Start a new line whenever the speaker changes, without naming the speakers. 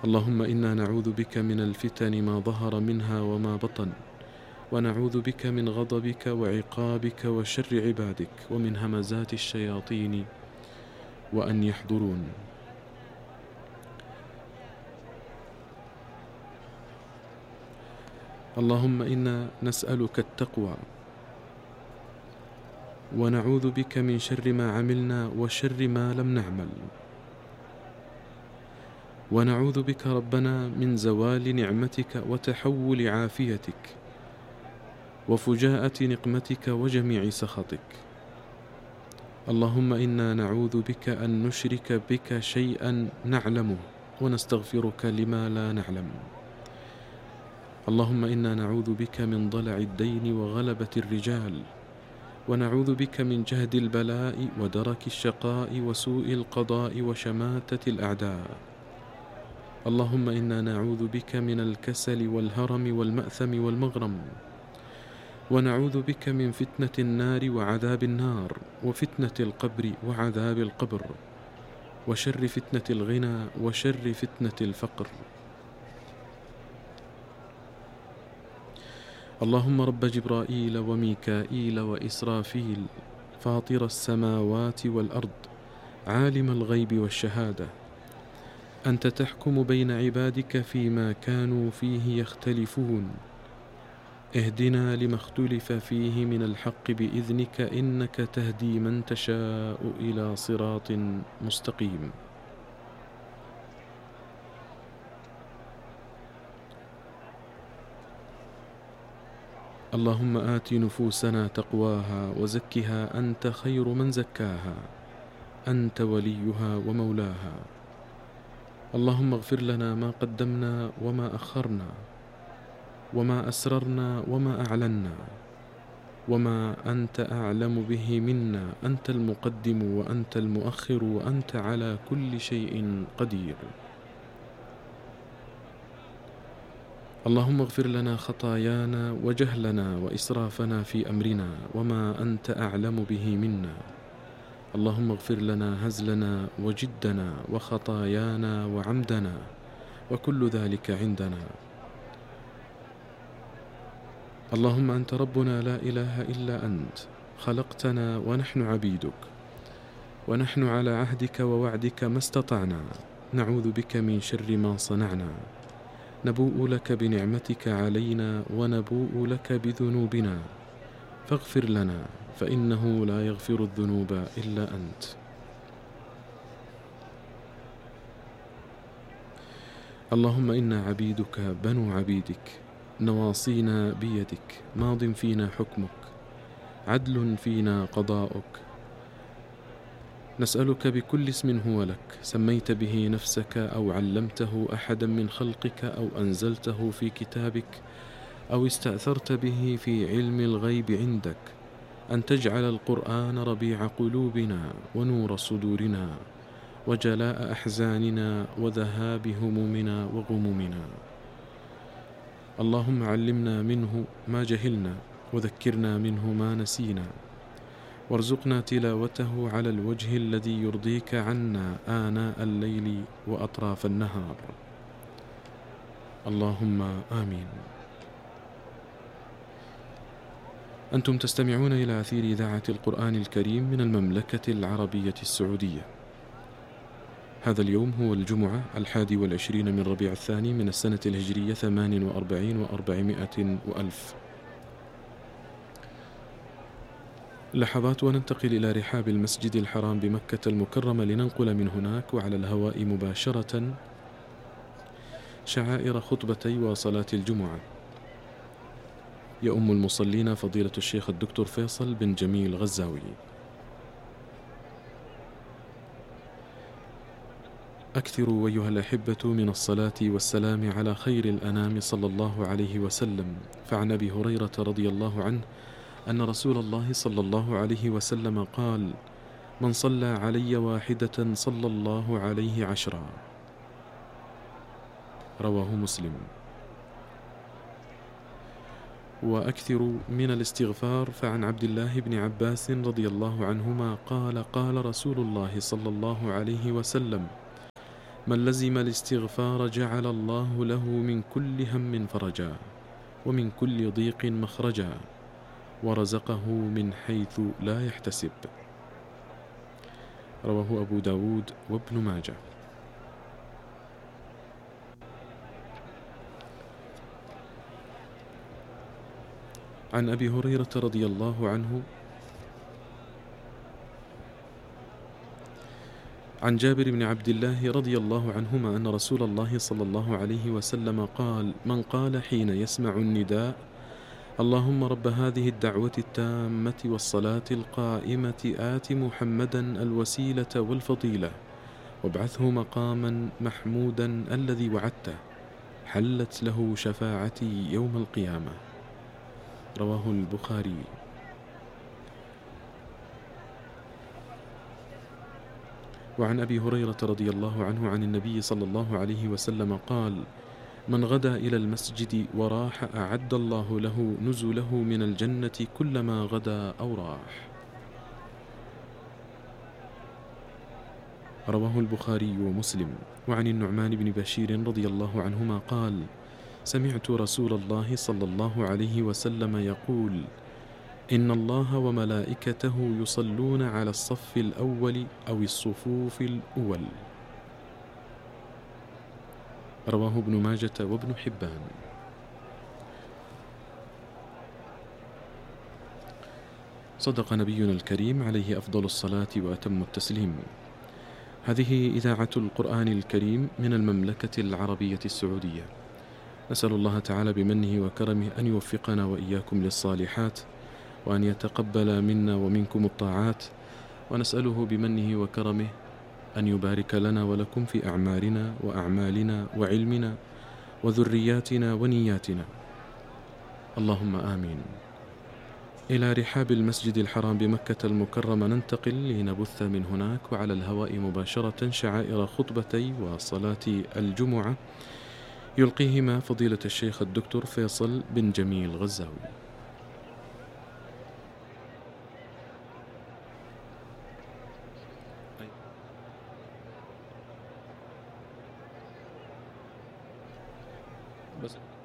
اللهم إنا نعوذ بك من الفتن ما ظهر منها وما بطن، ونعوذ بك من غضبك وعقابك وشر عبادك، ومن همزات الشياطين وأن يحضرون. اللهم إنا نسألك التقوى، ونعوذ بك من شر ما عملنا وشر ما لم نعمل، ونعوذ بك ربنا من زوال نعمتك وتحول عافيتك وفجاءة نقمتك وجميع سخطك. اللهم إنا نعوذ بك أن نشرك بك شيئا نعلمه، ونستغفرك لما لا نعلم. اللهم إنا نعوذ بك من ضلع الدين وغلبة الرجال، ونعوذ بك من جهد البلاء ودرك الشقاء وسوء القضاء وشماتة الأعداء. اللهم إنا نعوذ بك من الكسل والهرم والمأثم والمغرم، ونعوذ بك من فتنة النار وعذاب النار، وفتنة القبر وعذاب القبر، وشر فتنة الغنى وشر فتنة الفقر. اللهم رب جبرائيل وميكائيل وإسرافيل، فاطر السماوات والأرض، عالم الغيب والشهادة، أنت تحكم بين عبادك فيما كانوا فيه يختلفون، اهدنا لما اختلف فيه من الحق بإذنك، إنك تهدي من تشاء إلى صراط مستقيم. اللهم آت نفوسنا تقواها وزكها، أنت خير من زكاها، أنت وليها ومولاها. اللهم اغفر لنا ما قدمنا وما أخرنا، وما أسررنا وما أعلنا، وما أنت أعلم به منا، أنت المقدم وأنت المؤخر، وأنت على كل شيء قدير. اللهم اغفر لنا خطايانا وجهلنا وإسرافنا في أمرنا، وما أنت أعلم به منا. اللهم اغفر لنا هزلنا وجدنا وخطايانا وعمدنا، وكل ذلك عندنا. اللهم أنت ربنا لا إله إلا أنت، خلقتنا ونحن عبيدك، ونحن على عهدك ووعدك ما استطعنا، نعوذ بك من شر ما صنعنا، نبوء لك بنعمتك علينا ونبوء لك بذنوبنا، فاغفر لنا فإنه لا يغفر الذنوب إلا أنت. اللهم إنا عبيدك بنو عبيدك، نواصينا بيدك، ماض فينا حكمك، عدل فينا قضاؤك. نسألك بكل اسم هو لك، سميت به نفسك أو علمته أحدا من خلقك أو أنزلته في كتابك أو استأثرت به في علم الغيب عندك، أن تجعل القرآن ربيع قلوبنا ونور صدورنا وجلاء أحزاننا وذهاب همومنا وغمومنا. اللهم علمنا منه ما جهلنا، وذكرنا منه ما نسينا، وارزقنا تلاوته على الوجه الذي يرضيك عنا آناء الليل وأطراف النهار. اللهم آمين. أنتم تستمعون إلى أثير إذاعة القرآن الكريم من المملكة العربية السعودية. هذا اليوم هو الجمعة 21 من ربيع الثاني من السنة الهجرية 48 و400 وألف. لحظات وننتقل إلى رحاب المسجد الحرام بمكة المكرمة لننقل من هناك وعلى الهواء مباشرة شعائر خطبتي وصلاة الجمعة. يؤم المصلين فضيلة الشيخ الدكتور فيصل بن جميل غزاوي. أكثروا أيها الأحبة من الصلاة والسلام على خير الأنام صلى الله عليه وسلم. فعن أبي هريرة رضي الله عنه أن رسول الله صلى الله عليه وسلم قال: من صلى علي واحدة صلى الله عليه 10. رواه مسلم. وأكثروا من الاستغفار. فعن عبد الله بن عباس رضي الله عنهما قال: قال رسول الله صلى الله عليه وسلم: من لزم الاستغفار جعل الله له من كل هم فرجا، ومن كل ضيق مخرجا، ورزقه من حيث لا يحتسب. رواه أبو داود وابن ماجه. عن أبي هريرة رضي الله عنه عن جابر بن عبد الله رضي الله عنهما أن رسول الله صلى الله عليه وسلم قال: من قال حين يسمع النداء: اللهم رب هذه الدعوة التامة والصلاة القائمة آت محمدا الوسيلة والفضيلة وابعثه مقاما محمودا الذي وعدته، حلت له شفاعتي يوم القيامة. رواه البخاري. وعن أبي هريرة رضي الله عنه عن النبي صلى الله عليه وسلم قال: من غدا إلى المسجد وراح أعد الله له نزله من الجنة كلما غدا أو راح. رواه البخاري ومسلم. وعن النعمان بن بشير رضي الله عنهما قال: سمعت رسول الله صلى الله عليه وسلم يقول: إن الله وملائكته يصلون على الصف الأول أو الصفوف الأول. رواه ابن ماجة وابن حبان. صدق نبينا الكريم عليه أفضل الصلاة وأتم التسليم. هذه إذاعة القرآن الكريم من المملكة العربية السعودية. نسأل الله تعالى بمنه وكرمه أن يوفقنا وإياكم للصالحات، وأن يتقبل منا ومنكم الطاعات، ونسأله بمنه وكرمه أن يبارك لنا ولكم في أعمالنا وأعمالنا وعلمنا وذرياتنا ونياتنا، اللهم آمين. إلى رحاب المسجد الحرام بمكة المكرمة ننتقل لنبث من هناك وعلى الهواء مباشرة شعائر خطبتي وصلاة الجمعة يلقيهما فضيلة الشيخ الدكتور فيصل بن جميل غزاوي. بس